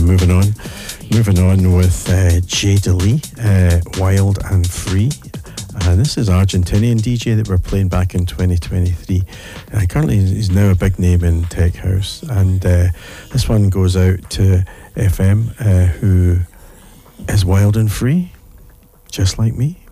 Moving on with Jay DeLee, Wild and Free. This is Argentinian DJ that we're playing back in 2023. Currently, he's now a big name in tech house. And this one goes out to FM, who is wild and free, just like me.